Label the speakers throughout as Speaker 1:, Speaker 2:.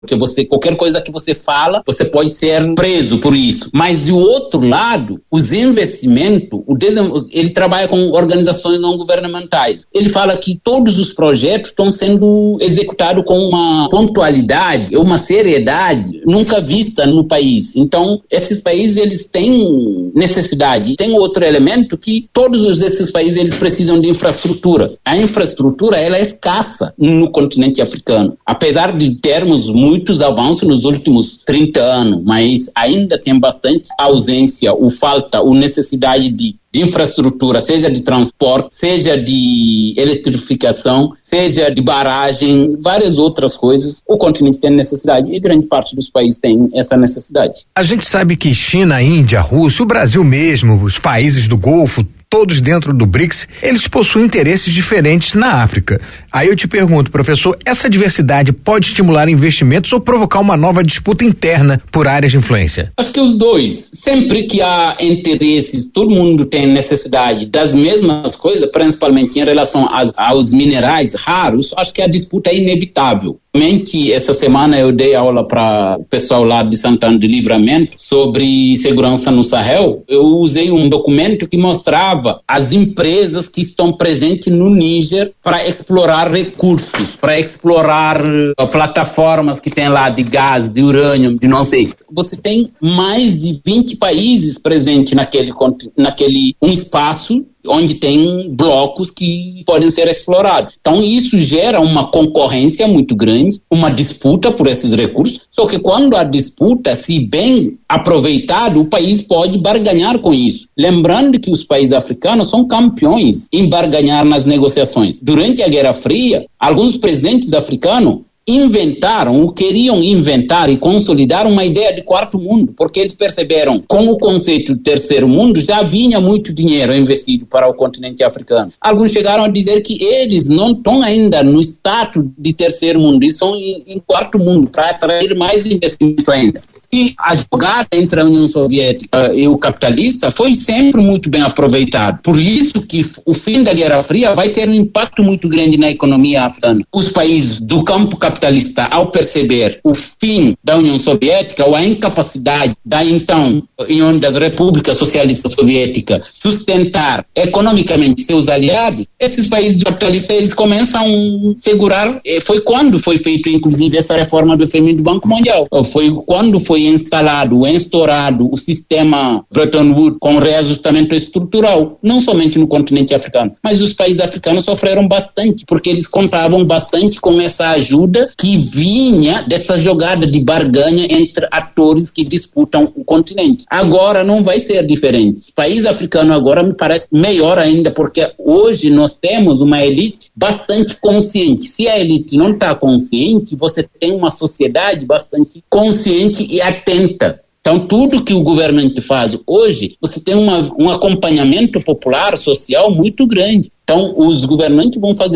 Speaker 1: Porque qualquer coisa que você fala, você pode ser preso por isso. Mas, do outro lado, os investimentos, ele trabalha com organizações não governamentais. Ele fala que todos os projetos estão sendo executados com uma pontualidade, uma seriedade nunca vista no país. Então, esses países, eles têm necessidade. Tem outro elemento que todos esses países, eles precisam de infraestrutura. A infraestrutura, ela é escassa no continente africano. Apesar de termos muitos avanços nos últimos 30 anos, mas ainda tem bastante ausência, falta, necessidade de infraestrutura, seja de transporte, seja de eletrificação, seja de barragem, várias outras coisas. O continente tem necessidade e grande parte dos países tem essa necessidade.
Speaker 2: A gente sabe que China, Índia, Rússia, o Brasil mesmo, os países do Golfo, todos dentro do BRICS, eles possuem interesses diferentes na África. Aí eu te pergunto, professor, essa diversidade pode estimular investimentos ou provocar uma nova disputa interna por áreas de influência?
Speaker 1: Acho que os dois. Sempre que há interesses, todo mundo tem necessidade das mesmas coisas, principalmente em relação aos minerais raros, acho que a disputa é inevitável. Essa semana eu dei aula para o pessoal lá de Santana de Livramento sobre segurança no Sahel. Eu usei um documento que mostrava as empresas que estão presentes no Níger para explorar recursos, para explorar plataformas que tem lá de gás, de urânio, de não sei. Você tem mais de 20 países presentes naquele espaço onde tem blocos que podem ser explorados. Então isso gera uma concorrência muito grande, uma disputa por esses recursos, só que quando a disputa, se bem aproveitado, o país pode barganhar com isso. Lembrando que os países africanos são campeões em barganhar nas negociações. Durante a Guerra Fria, alguns presidentes africanos queriam inventar e consolidar uma ideia de quarto mundo, porque eles perceberam, com o conceito de terceiro mundo, já vinha muito dinheiro investido para o continente africano. Alguns chegaram a dizer que eles não estão ainda no status de terceiro mundo, eles estão em quarto mundo, para atrair mais investimento ainda. E a jogada entre a União Soviética e o capitalista foi sempre muito bem aproveitado. Por isso que o fim da Guerra Fria vai ter um impacto muito grande na economia africana. Os países do campo capitalista, ao perceber o fim da União Soviética ou a incapacidade da então União das Repúblicas Socialistas Soviéticas sustentar economicamente seus aliados, esses países capitalistas eles começam a segurar. Foi quando foi feito, inclusive, essa reforma do FMI do Banco Mundial. Foi quando foi instaurado o sistema Bretton Woods com reajustamento estrutural, não somente no continente africano, mas os países africanos sofreram bastante, porque eles contavam bastante com essa ajuda que vinha dessa jogada de barganha entre atores que disputam o continente. Agora não vai ser diferente. O país africano agora me parece melhor ainda, porque hoje nós temos uma elite bastante consciente. Se a elite não está consciente, você tem uma sociedade bastante consciente e atenta. Então, tudo que o governante faz hoje, você tem um acompanhamento popular, social muito grande. Então, os governantes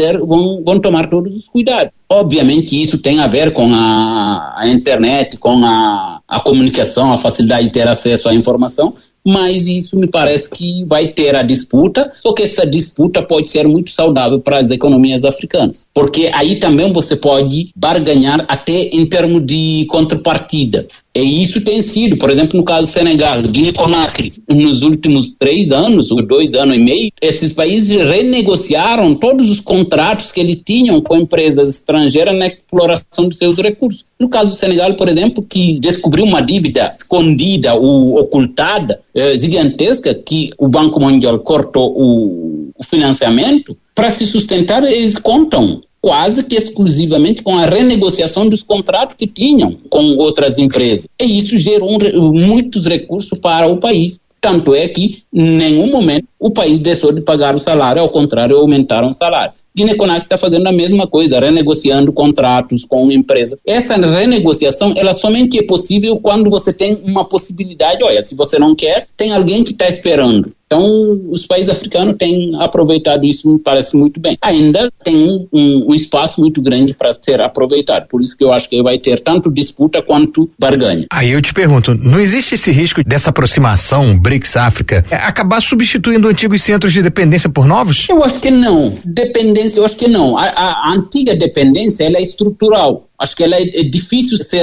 Speaker 1: vão tomar todos os cuidados. Obviamente, isso tem a ver com a internet, com a comunicação, a facilidade de ter acesso à informação, mas isso me parece que vai ter a disputa, só que essa disputa pode ser muito saudável para as economias africanas, porque aí também você pode barganhar até em termos de contrapartida. E isso tem sido, por exemplo, no caso do Senegal, Guiné-Conakry, nos últimos 3 anos, ou 2 anos e meio, esses países renegociaram todos os contratos que eles tinham com empresas estrangeiras na exploração de seus recursos. No caso do Senegal, por exemplo, que descobriu uma dívida escondida ou ocultada, gigantesca, que o Banco Mundial cortou o financiamento, para se sustentar, eles contam quase que exclusivamente com a renegociação dos contratos que tinham com outras empresas. E isso gerou muitos recursos para o país. Tanto é que, em nenhum momento, o país deixou de pagar o salário, ao contrário, aumentaram o salário. Guiné-Conakry está fazendo a mesma coisa, renegociando contratos com empresas. Essa renegociação, ela somente é possível quando você tem uma possibilidade. Olha, se você não quer, tem alguém que está esperando. Então, os países africanos têm aproveitado isso, me parece muito bem. Ainda tem um espaço muito grande para ser aproveitado, por isso que eu acho que vai ter tanto disputa quanto barganha.
Speaker 2: Aí eu te pergunto, não existe esse risco dessa aproximação BRICS-África acabar substituindo antigos centros de dependência por novos?
Speaker 1: Eu acho que não. Dependência, eu acho que não. A antiga dependência, ela é estrutural. Acho que ela é difícil ser